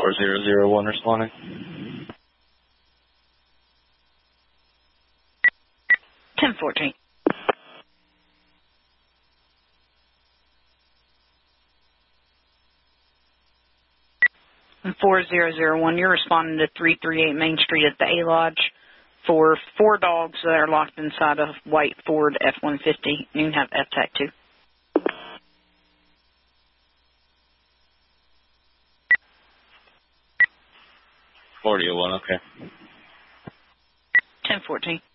4001 responding. 1014. And 4001, you're responding to 338 Main Street at the A Lodge for 4 dogs that are locked inside a white Ford F-150. You can have F-TAC too. 4001, okay. 1014.